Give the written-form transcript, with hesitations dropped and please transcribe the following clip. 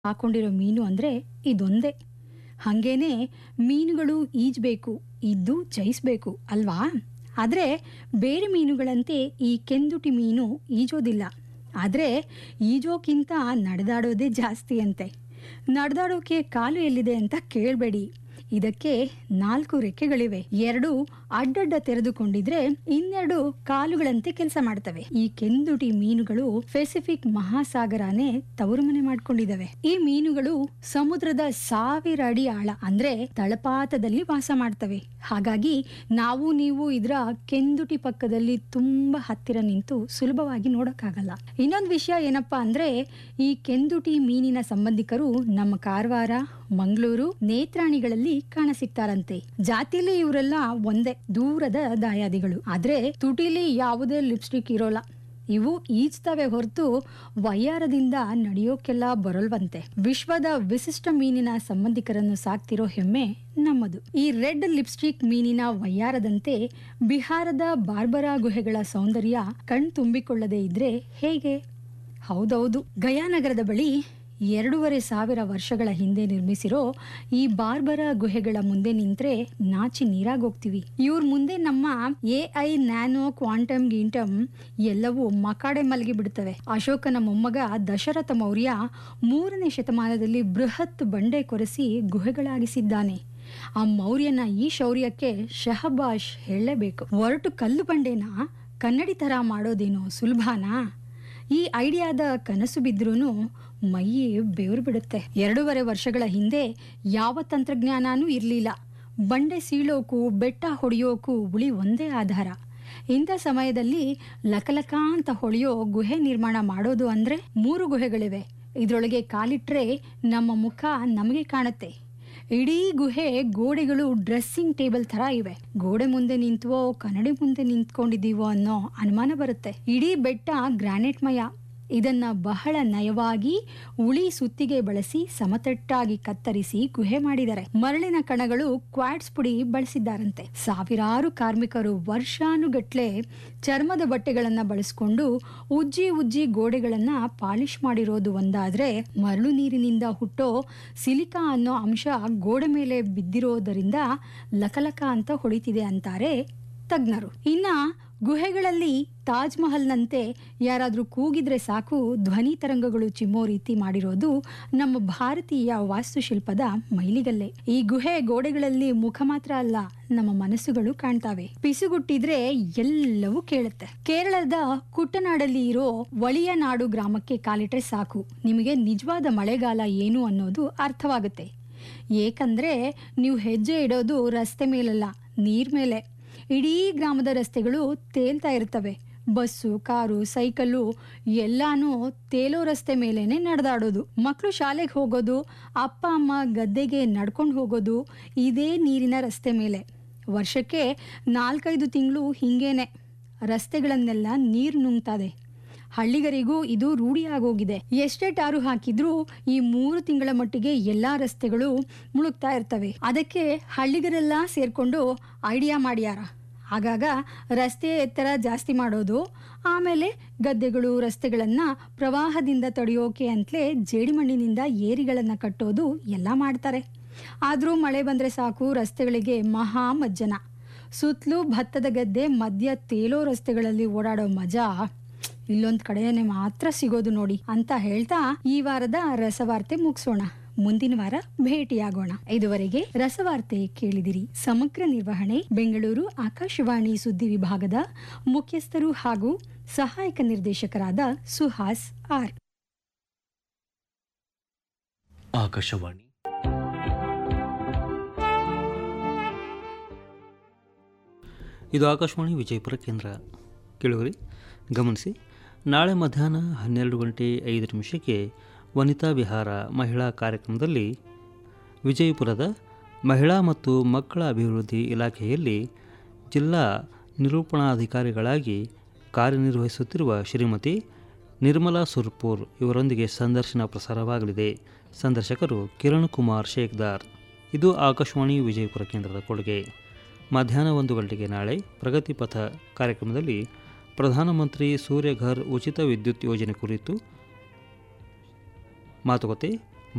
ಹಾಕೊಂಡಿರೋ ಮೀನು ಅಂದರೆ ಇದೊಂದೇ. ಹಾಗೇನೆ ಮೀನುಗಳು ಈಜಬೇಕು, ಇದ್ದು ಜಯಿಸಬೇಕು ಅಲ್ವಾ? ಆದರೆ ಬೇರೆ ಮೀನುಗಳಂತೆ ಈ ಕೆಂದುಟಿ ಮೀನು ಈಜೋದಿಲ್ಲ. ಆದರೆ ಈಜೋಕ್ಕಿಂತ ನಡೆದಾಡೋದೇ ಜಾಸ್ತಿ ಅಂತೆ. ನಡೆದಾಡೋಕೆ ಕಾಲು ಎಲ್ಲಿದೆ ಅಂತ ಕೇಳಬೇಡಿ. ಇದಕ್ಕೆ 4 ರೆಕ್ಕೆಗಳಿವೆ. 2 ಅಡ್ಡಡ್ಡ ತೆರೆದುಕೊಂಡಿದ್ರೆ ಇನ್ನೆರಡು ಕಾಲುಗಳಂತೆ ಕೆಲಸ ಮಾಡ್ತವೆ. ಈ ಕೆಂದುಟಿ ಮೀನುಗಳು ಪೆಸಿಫಿಕ್ ಮಹಾಸಾಗರನೇ ತವರು ಮನೆ ಮಾಡ್ಕೊಂಡಿದ್ದಾವೆ. ಈ ಮೀನುಗಳು ಸಮುದ್ರದ 1000 ಅಡಿ ಆಳ ಅಂದ್ರೆ ತಳಪಾತದಲ್ಲಿ ವಾಸ ಮಾಡ್ತವೆ. ಹಾಗಾಗಿ ನೀವು ಇದರ ಕೆಂದುಟಿ ಪಕ್ಕದಲ್ಲಿ ತುಂಬಾ ಹತ್ತಿರ ನಿಂತು ಸುಲಭವಾಗಿ ನೋಡಕ್ಕಾಗಲ್ಲ. ಇನ್ನೊಂದು ವಿಷಯ ಏನಪ್ಪಾ ಅಂದ್ರೆ, ಈ ಕೆಂದುಟಿ ಮೀನಿನ ಸಂಬಂಧಿಕರು ನಮ್ಮ ಕಾರವಾರ, ಮಂಗಳೂರು, ನೇತ್ರಾಣಿಗಳಲ್ಲಿ ಕಾಣಸಿಗ್ತಾರಂತೆ. ಜಾತಿಯಲ್ಲಿ ಇವರೆಲ್ಲ ಒಂದೇ, ದೂರದ ದಾಯಾದಿಗಳು. ಆದ್ರೆ ತುಟಿಲಿ ಯಾವುದೇ ಲಿಪ್ಸ್ಟಿಕ್ ಇರೋಲ್ಲ. ಇವು ಈಜ್ತವೆ ಹೊರತು ವಯ್ಯಾರದಿಂದ ನಡೆಯೋಕೆಲ್ಲ ಬರಲ್ವಂತೆ. ವಿಶ್ವದ ವಿಶಿಷ್ಟ ಮೀನಿನ ಸಂಬಂಧಿಕರನ್ನು ಸಾಕ್ತಿರೋ ಹೆಮ್ಮೆ ನಮ್ಮದು. ಈ ರೆಡ್ ಲಿಪ್ಸ್ಟಿಕ್ ಮೀನಿನ ವಯ್ಯಾರದಂತೆ ಬಿಹಾರದ ಬಾರ್ಬರಾ ಗುಹೆಗಳ ಸೌಂದರ್ಯ ಕಣ್ ತುಂಬಿಕೊಳ್ಳದೆ ಇದ್ರೆ ಹೇಗೆ? ಹೌದೌದು, ಗಯಾನಗರದ ಬಳಿ 2500 ವರ್ಷಗಳ ಹಿಂದೆ ನಿರ್ಮಿಸಿರೋ ಈ ಬಾರ್ಬರಾ ಗುಹೆಗಳ ಮುಂದೆ ನಿಂತ್ರೆ ನಾಚಿ ನೀರಾಗೋಗ್ತೀವಿ. ಇವ್ರ ಮುಂದೆ ನಮ್ಮ AI ನ್ಯಾನೋ ಕ್ವಾಂಟಮ್ ಗೀಂಟಮ್ ಎಲ್ಲವೂ ಮಕಾಡೆ ಮಲಗಿ ಬಿಡ್ತವೆ. ಅಶೋಕನ ಮೊಮ್ಮಗ ದಶರಥ ಮೌರ್ಯ 3ನೇ ಶತಮಾನದಲ್ಲಿ ಬೃಹತ್ ಬಂಡೆ ಕೊರೆಸಿ ಗುಹೆಗಳಾಗಿಸಿದ್ದಾನೆ. ಆ ಮೌರ್ಯನ ಈ ಶೌರ್ಯಕ್ಕೆ ಶಹಬಾಷ್ ಹೇಳಲೇಬೇಕು. ಒರಟು ಕಲ್ಲು ಬಂಡೆನ ಕನ್ನಡಿ ತರ ಮಾಡೋದೇನೋ ಸುಲಭನಾ? ಈ ಐಡಿಯಾದ ಕನಸು ಬಿದ್ರೂ ಮೈ ಬೆವರು ಬಿಡುತ್ತೆ. 2.5 ವರ್ಷಗಳ ಹಿಂದೆ ಯಾವ ತಂತ್ರಜ್ಞಾನನೂ ಇರಲಿಲ್ಲ. ಬಂಡೆ ಸೀಳೋಕು, ಬೆಟ್ಟ ಹೊಡೆಯೋಕು ಉಳಿ ಒಂದೇ ಆಧಾರ. ಇಂಥ ಸಮಯದಲ್ಲಿ ಲಕಲಕ ಅಂತ ಹೊಳೆಯೋ ಗುಹೆ ನಿರ್ಮಾಣ ಮಾಡೋದು ಅಂದ್ರೆ 3 ಗುಹೆಗಳಿವೆ. ಇದರೊಳಗೆ ಕಾಲಿಟ್ರೆ ನಮ್ಮ ಮುಖ ನಮಗೆ ಕಾಣುತ್ತೆ. ಇಡೀ ಗುಹೆ ಗೋಡೆಗಳು ಡ್ರೆಸ್ಸಿಂಗ್ ಟೇಬಲ್ ತರ ಇವೆ. ಗೋಡೆ ಮುಂದೆ ನಿಂತವೋ ಕನ್ನಡಿ ಮುಂದೆ ನಿಂತ್ಕೊಂಡಿದ್ದೀವೋ ಅನ್ನೋ ಅನುಮಾನ ಬರುತ್ತೆ. ಇಡೀ ಬೆಟ್ಟ ಗ್ರಾನೈಟ್ ಮಯ. ಇದನ್ನ ಬಹಳ ನಯವಾಗಿ ಉಳಿ ಸುತ್ತಿಗೆ ಬಳಸಿ ಸಮತಟ್ಟಾಗಿ ಕತ್ತರಿಸಿ ಗುಹೆ ಮಾಡಿದ್ದಾರೆ. ಮರಳಿನ ಕಣಗಳು ಕ್ವಾಡ್ಸ್ ಪುಡಿ ಬಳಸಿದ್ದಾರಂತೆ. ಸಾವಿರಾರು ಕಾರ್ಮಿಕರು ವರ್ಷಾನುಗಟ್ಲೆ ಚರ್ಮದ ಬಟ್ಟೆಗಳನ್ನ ಬಳಸ್ಕೊಂಡು ಉಜ್ಜಿ ಗೋಡೆಗಳನ್ನ ಪಾಲಿಶ್ ಮಾಡಿರೋದು ಒಂದಾದ್ರೆ, ಮರಳು ನೀರಿನಿಂದ ಹುಟ್ಟೋ ಸಿಲಿಕಾ ಅನ್ನೋ ಅಂಶ ಗೋಡೆ ಮೇಲೆ ಬಿದ್ದಿರೋದರಿಂದ ಲಕಲಕ ಅಂತ ಹೊಡಿತಿದೆ ಅಂತಾರೆ ತಜ್ಞರು. ಇನ್ನ ಗುಹೆಗಳಲ್ಲಿ ತಾಜ್ ಮಹಲ್ನಂತೆ ಯಾರಾದ್ರೂ ಕೂಗಿದ್ರೆ ಸಾಕು ಧ್ವನಿ ತರಂಗಗಳು ಚಿಮ್ಮೋ ರೀತಿ ಮಾಡಿರೋದು ನಮ್ಮ ಭಾರತೀಯ ವಾಸ್ತುಶಿಲ್ಪದ ಮೈಲಿಗಲ್ಲೆ. ಈ ಗುಹೆ ಗೋಡೆಗಳಲ್ಲಿ ಮುಖ ಮಾತ್ರ ಅಲ್ಲ, ನಮ್ಮ ಮನಸ್ಸುಗಳು ಕಾಣ್ತಾವೆ. ಪಿಸುಗುಟ್ಟಿದ್ರೆ ಎಲ್ಲವೂ ಕೇಳುತ್ತೆ. ಕೇರಳದ ಕುಟ್ಟನಾಡಲ್ಲಿ ಇರೋ ವಳಿಯನಾಡು ಗ್ರಾಮಕ್ಕೆ ಕಾಲಿಟ್ರೆ ಸಾಕು, ನಿಮಗೆ ನಿಜವಾದ ಮಳೆಗಾಲ ಏನು ಅನ್ನೋದು ಅರ್ಥವಾಗುತ್ತೆ. ಏಕಂದ್ರೆ ನೀವು ಹೆಜ್ಜೆ ಇಡೋದು ರಸ್ತೆ ಮೇಲಲ್ಲ, ನೀರ್ ಮೇಲೆ. ಇಡೀ ಗ್ರಾಮದ ರಸ್ತೆಗಳು ತೇಲ್ತಾ ಇರ್ತವೆ. ಬಸ್ಸು, ಕಾರು, ಸೈಕಲ್ಲು ಎಲ್ಲಾನು ತೇಲೋ ರಸ್ತೆ ಮೇಲೇನೆ ನಡೆದಾಡೋದು. ಮಕ್ಕಳು ಶಾಲೆಗೆ ಹೋಗೋದು, ಅಪ್ಪ ಅಮ್ಮ ಗದ್ದೆಗೆ ನಡ್ಕೊಂಡು ಹೋಗೋದು ಇದೇ ನೀರಿನ ರಸ್ತೆ ಮೇಲೆ. ವರ್ಷಕ್ಕೆ 4-5 ತಿಂಗಳು ಹಿಂಗೇನೆ ರಸ್ತೆಗಳನ್ನೆಲ್ಲ ನೀರು ನುಂಗ್ತದೆ. ಹಳ್ಳಿಗರಿಗೂ ಇದು ರೂಢಿಯಾಗೋಗಿದೆ. ಎಷ್ಟೇ ಟಾರು ಹಾಕಿದ್ರೂ ಈ 3 ತಿಂಗಳ ಮಟ್ಟಿಗೆ ಎಲ್ಲಾ ರಸ್ತೆಗಳು ಮುಳುಗ್ತಾ ಇರ್ತವೆ. ಅದಕ್ಕೆ ಹಳ್ಳಿಗರೆಲ್ಲ ಸೇರ್ಕೊಂಡು ಐಡಿಯಾ ಮಾಡ್ಯಾರ. ಆಗಾಗ ರಸ್ತೆ ಎತ್ತರ ಜಾಸ್ತಿ ಮಾಡೋದು, ಆಮೇಲೆ ಗದ್ದೆಗಳು ರಸ್ತೆಗಳನ್ನ ಪ್ರವಾಹದಿಂದ ತಡೆಯೋಕೆ ಅಂತಲೇ ಜೇಡಿಮಣ್ಣಿನಿಂದ ಏರಿಗಳನ್ನ ಕಟ್ಟೋದು ಎಲ್ಲ ಮಾಡ್ತಾರೆ. ಆದ್ರೂ ಮಳೆ ಬಂದ್ರೆ ಸಾಕು, ರಸ್ತೆಗಳಿಗೆ ಮಹಾ ಮಜ್ಜನ. ಸುತ್ತಲೂ ಭತ್ತದ ಗದ್ದೆ ಮಧ್ಯ ತೇಲೋ ರಸ್ತೆಗಳಲ್ಲಿ ಓಡಾಡೋ ಮಜಾ ಇಲ್ಲೊಂದ್ ಕಡೆಯೇ ಮಾತ್ರ ಸಿಗೋದು ನೋಡಿ ಅಂತ ಹೇಳ್ತಾ ಈ ವಾರದ ರಸವಾರ್ತೆ ಮುಗಿಸೋಣ. ಮುಂದಿನ ವಾರ ಭೇಟಿಯಾಗೋಣ. ಇದುವರೆಗೆ ರಸವಾರ್ತೆ ಕೇಳಿದಿರಿ. ಸಮಗ್ರ ನಿರ್ವಹಣೆ ಬೆಂಗಳೂರು ಆಕಾಶವಾಣಿ ಸುದ್ದಿ ವಿಭಾಗದ ಮುಖ್ಯಸ್ಥರು ಹಾಗೂ ಸಹಾಯಕ ನಿರ್ದೇಶಕರಾದ ಸುಹಾಸ್ ಆರ್. ಆಕಾಶವಾಣಿ ಇದು ಆಕಾಶವಾಣಿ ವಿಜಯಪುರ ಕೇಂದ್ರ. ಕೇಳುವರಿ ಗಮನಿಸಿ, ನಾಳೆ ಮಧ್ಯಾಹ್ನ 12:05 ವನಿತಾ ವಿಹಾರ ಮಹಿಳಾ ಕಾರ್ಯಕ್ರಮದಲ್ಲಿ ವಿಜಯಪುರದ ಮಹಿಳಾ ಮತ್ತು ಮಕ್ಕಳ ಅಭಿವೃದ್ಧಿ ಇಲಾಖೆಯಲ್ಲಿ ಜಿಲ್ಲಾ ನಿರೂಪಣಾಧಿಕಾರಿಗಳಾಗಿ ಕಾರ್ಯನಿರ್ವಹಿಸುತ್ತಿರುವ ಶ್ರೀಮತಿ ನಿರ್ಮಲಾ ಸುರ್ಪುರ್ ಇವರೊಂದಿಗೆ ಸಂದರ್ಶನ ಪ್ರಸಾರವಾಗಲಿದೆ. ಸಂದರ್ಶಕರು ಕಿರಣ್ ಕುಮಾರ್ ಶೇಖ್ದಾರ್. ಇದು ಆಕಾಶವಾಣಿ ವಿಜಯಪುರ ಕೇಂದ್ರದ ಕೊಡುಗೆ. ಮಧ್ಯಾಹ್ನ 1 ಗಂಟೆಗೆ ನಾಳೆ ಪ್ರಗತಿ ಪಥ ಕಾರ್ಯಕ್ರಮದಲ್ಲಿ ಪ್ರಧಾನಮಂತ್ರಿ ಸೂರ್ಯಘರ್ ಉಚಿತ ವಿದ್ಯುತ್ ಯೋಜನೆ ಕುರಿತು ಮಾತುಕತೆ